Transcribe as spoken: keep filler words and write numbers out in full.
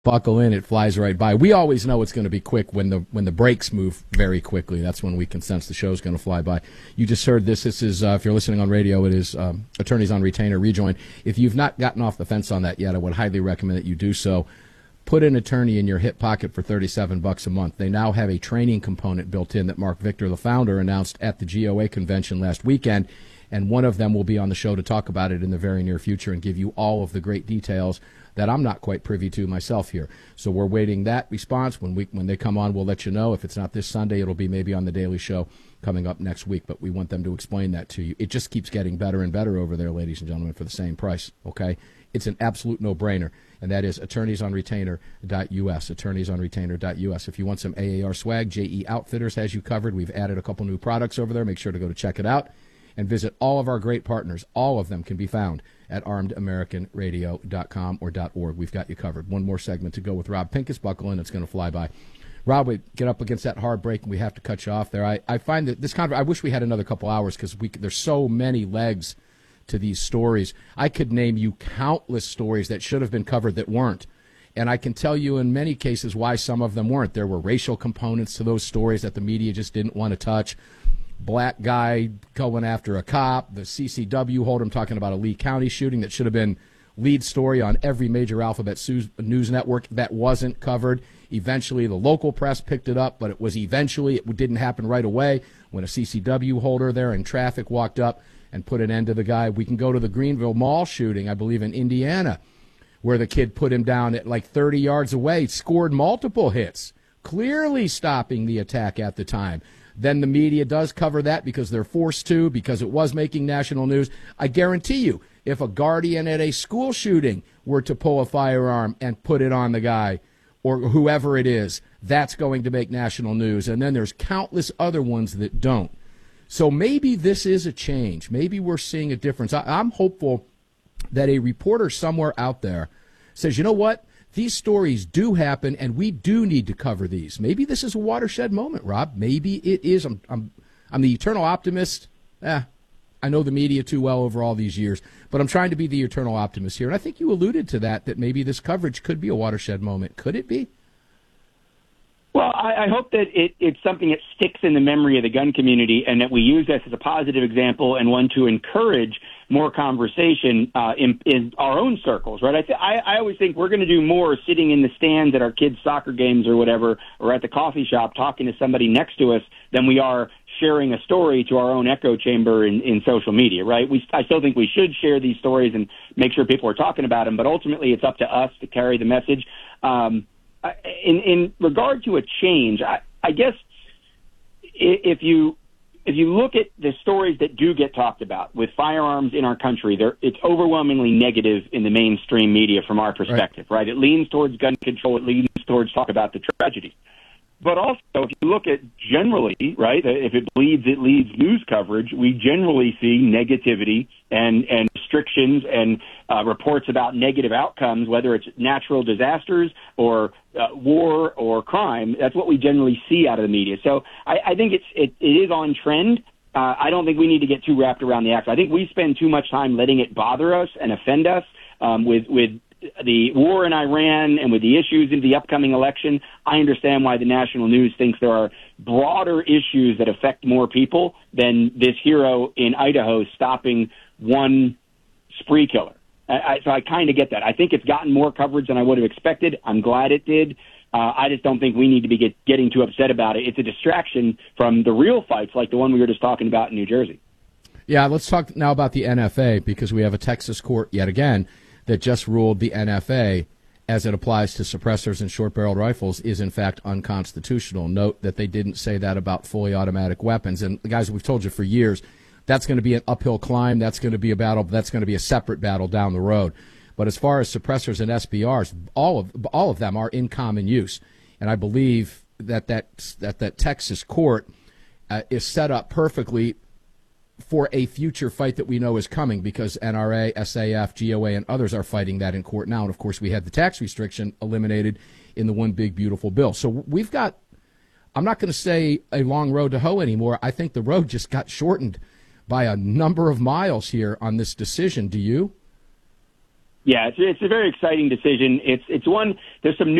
Buckle in, it flies right by. We always know it's going to be quick when the when the breaks move very quickly. That's when we can sense the show's going to fly by. You just heard this. This is, uh, if you're listening on radio, it is um, Attorneys on Retainer Rejoin. If you've not gotten off the fence on that yet, I would highly recommend that you do so. Put an attorney in your hip pocket for thirty-seven bucks a month. They now have a training component built in that Mark Victor, the founder, announced at the G O A convention last weekend, and one of them will be on the show to talk about it in the very near future and give you all of the great details that I'm not quite privy to myself here. So we're waiting that response. When we when they come on, we'll let you know. If it's not this Sunday, it'll be maybe on the Daily Show coming up next week, but we want them to explain that to you. It just keeps getting better and better over there, ladies and gentlemen, for the same price, okay? It's an absolute no-brainer, and that is attorneys on retainer dot U S, attorneys on retainer dot U S. If you want some A A R swag, J E Outfitters has you covered. We've added a couple new products over there. Make sure to go to check it out and visit all of our great partners. All of them can be found at armed american radio dot com or .org. We've got you covered. One more segment to go with Rob Pincus. Buckle in. It's going to fly by. Rob, we get up against that hard break, and we have to cut you off there. I, I find that this kind of, I wish we had another couple hours because we there's so many legs to these stories. I could name you countless stories that should have been covered that weren't. And I can tell you in many cases why some of them weren't. There were racial components to those stories that the media just didn't want to touch. Black guy going after a cop, the C C W holder, I'm talking about a Lee County shooting that should have been lead story on every major alphabet news network that wasn't covered. Eventually, the local press picked it up, but it was eventually, it didn't happen right away when a C C W holder there in traffic walked up and put an end to the guy. We can go to the Greenville Mall shooting, I believe in Indiana, where the kid put him down at like thirty yards away, scored multiple hits, clearly stopping the attack at the time. Then the media does cover that because they're forced to, because it was making national news. I guarantee you, if a guardian at a school shooting were to pull a firearm and put it on the guy or whoever it is, that's going to make national news. And then there's countless other ones that don't. So maybe this is a change. Maybe we're seeing a difference. I, I'm hopeful that a reporter somewhere out there says, you know what? These stories do happen, and we do need to cover these. Maybe this is a watershed moment, Rob. Maybe it is. I'm, I'm, I'm the eternal optimist. Eh, I know the media too well over all these years, but I'm trying to be the eternal optimist here. And I think you alluded to that, that maybe this coverage could be a watershed moment. Could it be? Well, I, I hope that it, it's something that sticks in the memory of the gun community and that we use this as a positive example and one to encourage more conversation uh, in, in our own circles, right? I, th- I, I always think we're going to do more sitting in the stands at our kids' soccer games or whatever, or at the coffee shop talking to somebody next to us than we are sharing a story to our own echo chamber in, in social media, right? We, I still think we should share these stories and make sure people are talking about them, but ultimately it's up to us to carry the message. Um, in, in regard to a change, I, I guess if you if you look at the stories that do get talked about with firearms in our country, they're, it's overwhelmingly negative in the mainstream media from our perspective, right? right? It leans towards gun control. It leans towards talk about the tragedies. But also, if you look at generally, right, if it bleeds, it leads news coverage, we generally see negativity and, and restrictions and uh, reports about negative outcomes, whether it's natural disasters or uh, war or crime. That's what we generally see out of the media. So I, I think it's, it, it is on trend. Uh, I don't think we need to get too wrapped around the axle. I think we spend too much time letting it bother us and offend us um, with, with the war in Iran and with the issues in the upcoming election. I understand why the national news thinks there are broader issues that affect more people than this hero in Idaho stopping one spree killer. I, I, so I kind of get that. I think it's gotten more coverage than I would have expected. I'm glad it did. Uh, I just don't think we need to be get, getting too upset about it. It's a distraction from the real fights like the one we were just talking about in New Jersey. Yeah, let's talk now about the N F A, because we have a Texas court yet again that just ruled the N F A, as it applies to suppressors and short-barreled rifles, is in fact unconstitutional. Note that they didn't say that about fully automatic weapons. And, guys, we've told you for years, that's going to be an uphill climb. That's going to be a battle. That's going to be a separate battle down the road. But as far as suppressors and S B Rs, all of all of them are in common use. And I believe that that, that, that Texas court uh, is set up perfectly for a future fight that we know is coming, because N R A, S A F, G O A, and others are fighting that in court now. And, of course, we had the tax restriction eliminated in the one big, beautiful bill. So we've got, I'm not going to say a long road to hoe anymore. I think the road just got shortened by a number of miles here on this decision. Do you? Yeah, it's, it's a very exciting decision. It's it's one. There's some